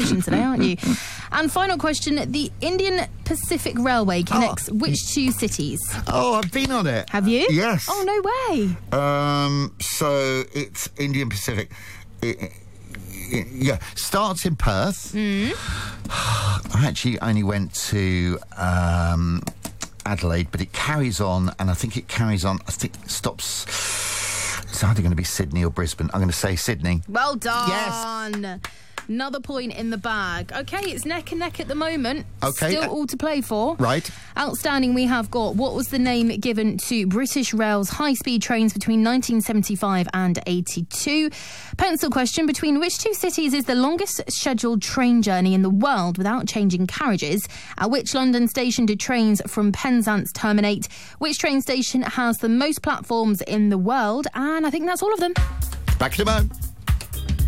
question today, aren't you? And final question, the Indian Pacific Railway connects which two cities? Oh, I've been on it. Have you? Yes. Oh, no way. So it's Indian Pacific. Starts in Perth. I actually only went to Adelaide, but it carries on, and I think it stops. It's either going to be Sydney or Brisbane. I'm going to say Sydney. Well done. Yes. Another point in the bag. OK, it's neck and neck at the moment. OK. Still all to play for. Right. Outstanding, we have got, what was the name given to British Rail's high-speed trains between 1975 and 82? Pencil question, between which two cities is the longest scheduled train journey in the world without changing carriages? At which London station do trains from Penzance terminate? Which train station has the most platforms in the world? And I think that's all of them. Back in a moment.